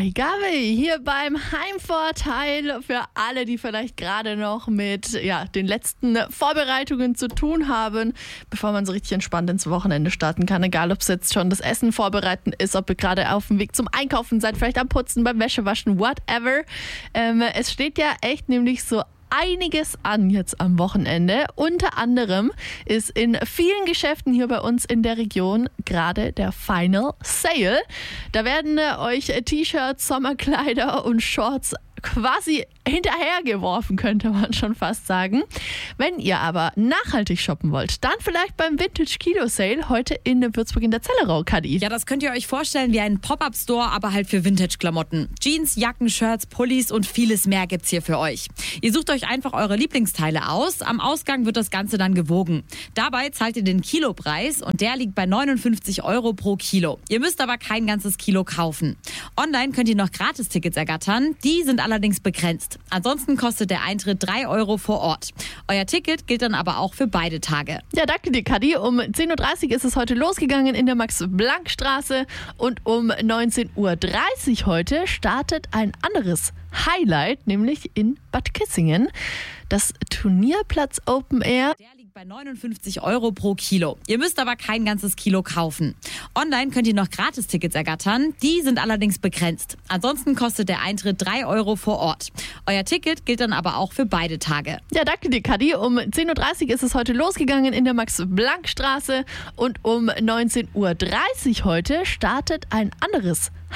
Ray Garvey hier beim Heimvorteil für alle, die vielleicht gerade noch mit den letzten Vorbereitungen zu tun haben, bevor man so richtig entspannt ins Wochenende starten kann. Egal, ob es jetzt schon das Essen vorbereiten ist, ob ihr gerade auf dem Weg zum Einkaufen seid, vielleicht am Putzen, beim Wäschewaschen, whatever. Es steht ja echt nämlich so einiges an jetzt am Wochenende. Unter anderem ist in vielen Geschäften hier bei uns in der Region gerade der Final Sale. Da werden euch T-Shirts, Sommerkleider und Shorts quasi hinterhergeworfen, könnte man schon fast sagen. Wenn ihr aber nachhaltig shoppen wollt, dann vielleicht beim Vintage Kilo Sale heute in Würzburg in der Zellerau, Kadi. Ja, das könnt ihr euch vorstellen wie ein Pop-Up-Store, aber halt für Vintage-Klamotten. Jeans, Jacken, Shirts, Pullis und vieles mehr gibt's hier für euch. Ihr sucht euch einfach eure Lieblingsteile aus. Am Ausgang wird das Ganze dann gewogen. Dabei zahlt ihr den Kilopreis und der liegt bei 59 € pro Kilo. Ihr müsst aber kein ganzes Kilo kaufen. Online könnt ihr noch Gratistickets ergattern. Die sind allerdings begrenzt. Ansonsten kostet der Eintritt 3 € vor Ort. Euer Ticket gilt dann aber auch für beide Tage. Ja, danke dir, Kadi. Um 10.30 Uhr ist es heute losgegangen in der Max-Planck-Straße und um 19.30 Uhr heute startet ein anderes Highlight, nämlich in Bad Kissingen. Das Turnierplatz Open Air. Der liegt bei 59 € pro Kilo. Ihr müsst aber kein ganzes Kilo kaufen. Online könnt ihr noch Gratistickets ergattern. Die sind allerdings begrenzt. Ansonsten kostet der Eintritt 3 € vor Ort. Euer Ticket gilt dann aber auch für beide Tage. Ja, danke dir, Kadi. Um 10.30 Uhr ist es heute losgegangen in der Max-Planck-Straße und um 19.30 Uhr heute startet ein anderes